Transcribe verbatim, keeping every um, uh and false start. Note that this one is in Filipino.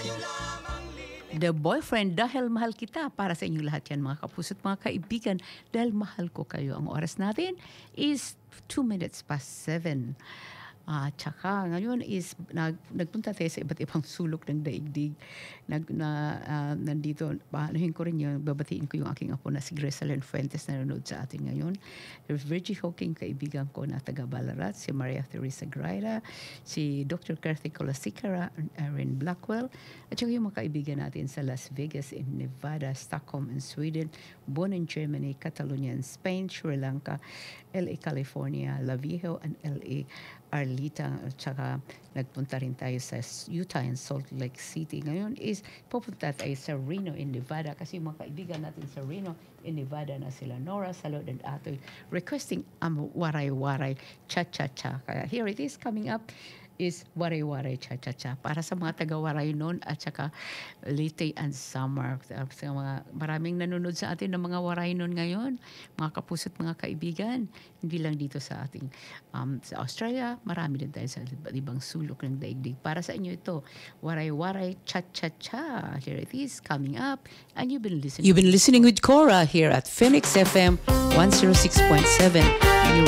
The Boyfriend, Dahil Mahal Kita, para sa inyong lahat yan mga kapuso't mga kaibigan, dahil mahal ko kayo. Ang oras natin is two minutes past seven. Ah, tsaka ngayon is nag, nagpunta tayo sa iba't ibang sulok ng daigdig. Nag, na, ah, nandito, paanohin ko rin yung, babatiin ko yung aking apo na si Gracelyn Fuentes na nanonood sa atin ngayon. Virgie Hawking, kaibigan ko na taga Ballarat, si Maria Teresa Graira, si Doctor Kathy Colasikara, Erin Blackwell, at saka yung mga kaibigan natin sa Las Vegas in Nevada, Stockholm in Sweden, Bonn in Germany, Catalonia in Spain, Sri Lanka, L A California, La Viejo, and L A Arlita, at saka nagpunta rin tayo sa Utah and Salt Lake City. Ngayon is pupunta tayo sa Reno in Nevada kasi mga kaibigan natin sa Reno in Nevada na sila Nora, Salud, and Atoy requesting ang um, Waray-Waray Cha-Cha-Cha. Kaya here it is coming up is Waray-Waray Cha-Cha-Cha para sa mga taga-Waray noon at saka Leyte and Samar. Sa mga maraming nanonood sa atin ng mga Waray noon ngayon, mga kapuso't mga kaibigan, hindi lang dito sa ating um, sa Australia, marami din tayo sa ibang sulok ng daigdig. Para sa inyo ito, Waray-Waray Cha-Cha-Cha. Here it is coming up and you've been listening. You've been listening with Cora here at Phoenix F M one oh six point seven.